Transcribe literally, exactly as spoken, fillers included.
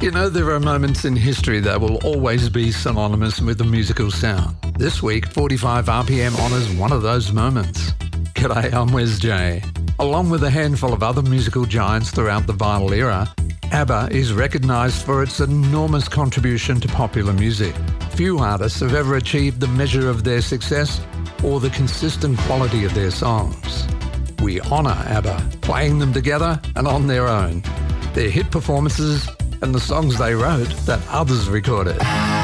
You know, there are moments in history that will always be synonymous with a musical sound. This week, forty-five R P M honours one of those moments. G'day, I'm Wes J. Along with a handful of other musical giants throughout the vinyl era, ABBA is recognised for its enormous contribution to popular music. Few artists have ever achieved the measure of their success or the consistent quality of their songs. We honour ABBA, playing them together and on their own, their hit performances and the songs they wrote that others recorded.